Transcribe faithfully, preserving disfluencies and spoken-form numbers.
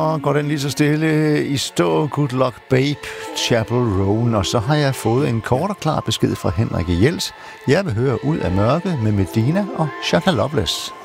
Og går den lige så stille i stå, Good Luck Babe, Chapel Roan. Og så har jeg fået en kort og klar besked fra Henrik Jels. Jeg vil høre Ud af mørket med Medina og Shaka Loveless.